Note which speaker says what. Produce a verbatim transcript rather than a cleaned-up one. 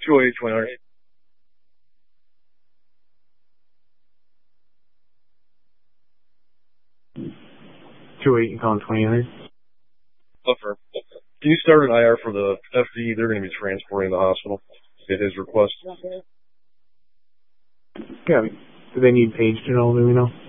Speaker 1: two oh eight, twenty-nine.
Speaker 2: two eight, you calling twenty-nine?
Speaker 1: Buffer. Can you start an I R for the F D? They're going to be transporting the hospital at his request.
Speaker 2: Yeah. Do they need paged at all, do we know?